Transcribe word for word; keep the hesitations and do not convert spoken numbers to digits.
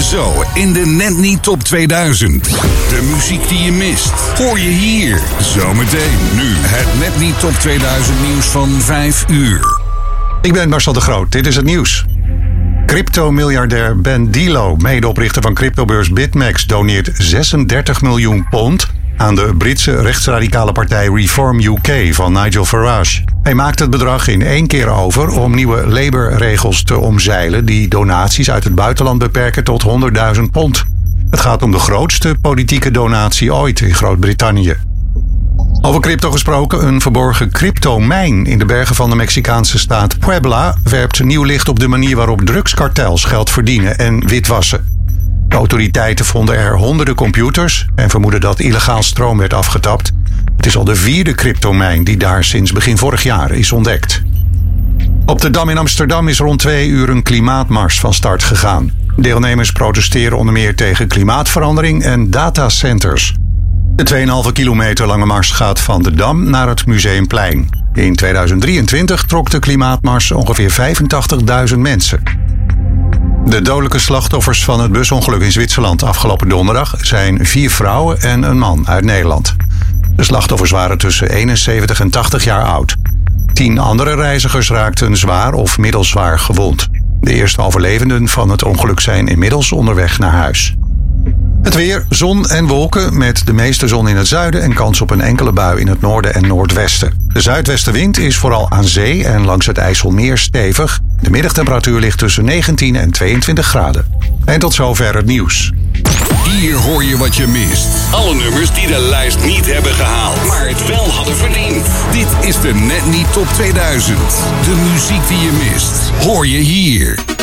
Zo in de Net Niet Top tweeduizend. De muziek die je mist, hoor je hier. Zometeen nu het Net Niet Top tweeduizend nieuws van vijf uur. Ik ben Marcel de Groot, dit is het nieuws. Crypto-miljardair Ben Dilo, medeoprichter van cryptobeurs BitMEX, doneert zesendertig miljoen pond aan de Britse rechtsradicale partij Reform U K van Nigel Farage. Hij maakt het bedrag in één keer over om nieuwe Labour-regels te omzeilen die donaties uit het buitenland beperken tot honderdduizend pond. Het gaat om de grootste politieke donatie ooit in Groot-Brittannië. Over crypto gesproken, een verborgen cryptomijn in de bergen van de Mexicaanse staat Puebla werpt nieuw licht op de manier waarop drugskartels geld verdienen en witwassen. De autoriteiten vonden er honderden computers en vermoeden dat illegaal stroom werd afgetapt. Het is al de vierde cryptomijn die daar sinds begin vorig jaar is ontdekt. Op de Dam in Amsterdam is rond twee uur een klimaatmars van start gegaan. Deelnemers protesteren onder meer tegen klimaatverandering en datacenters. De twee komma vijf kilometer lange mars gaat van de Dam naar het Museumplein. In tweeduizend drieëntwintig trok de klimaatmars ongeveer vijfentachtigduizend mensen. De dodelijke slachtoffers van het busongeluk in Zwitserland afgelopen donderdag zijn vier vrouwen en een man uit Nederland. De slachtoffers waren tussen eenenzeventig en tachtig jaar oud. Tien andere reizigers raakten zwaar of middelzwaar gewond. De eerste overlevenden van het ongeluk zijn inmiddels onderweg naar huis. Het weer, zon en wolken met de meeste zon in het zuiden en kans op een enkele bui in het noorden en noordwesten. De zuidwestenwind is vooral aan zee en langs het IJsselmeer stevig. De middagtemperatuur ligt tussen negentien en tweeëntwintig graden. En tot zover het nieuws. Hier hoor je wat je mist. Alle nummers die de lijst niet hebben gehaald, maar het wel hadden verdiend. Dit is de Net Niet Top tweeduizend. De muziek die je mist, hoor je hier.